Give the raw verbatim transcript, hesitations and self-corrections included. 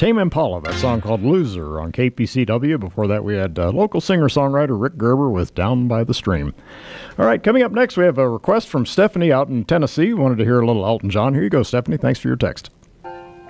Tame Impala, that song called Loser on K P C W. Before that, we had uh, local singer-songwriter Rick Gerber with Down by the Stream. All right, coming up next, we have a request from Stephanie out in Tennessee. Wanted to hear a little Elton John. Here you go, Stephanie. Thanks for your text.